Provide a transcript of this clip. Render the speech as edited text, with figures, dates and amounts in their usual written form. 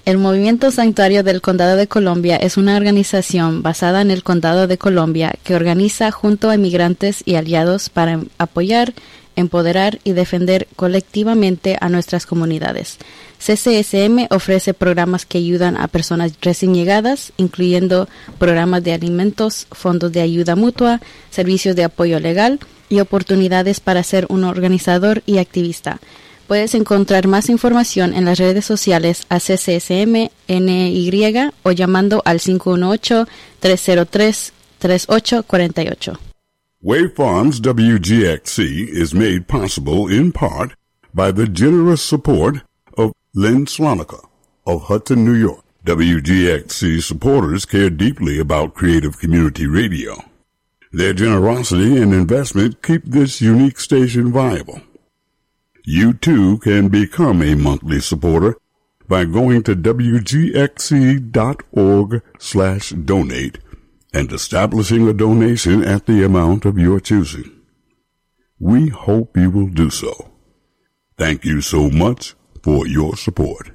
El Movimiento Santuario del Condado de Columbia es una organización basada en el Condado de Columbia que organiza junto a inmigrantes y aliados para apoyar, empoderar y defender colectivamente a nuestras comunidades. CCSM ofrece programas que ayudan a personas recién llegadas, incluyendo programas de alimentos, fondos de ayuda mutua, servicios de apoyo legal y oportunidades para ser un organizador y activista. Puedes encontrar más información en las redes sociales a CCSM NY o llamando al 518-303-3848. Wave Farms WGXC is made possible in part by the generous support of Lynn Slonica of Hudson, New York. WGXC supporters care deeply about creative community radio. Their generosity and investment keep this unique station viable. You too can become a monthly supporter by going to wgxc.org/donate and establishing a donation at the amount of your choosing. We hope you will do so. Thank you so much for your support.